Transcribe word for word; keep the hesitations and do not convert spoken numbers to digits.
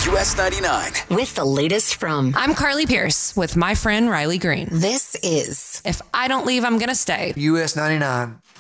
U S ninety-nine. With the latest from... I'm Carly Pierce with my friend Riley Green. This is... If I don't leave, I'm going to stay. U S ninety-nine.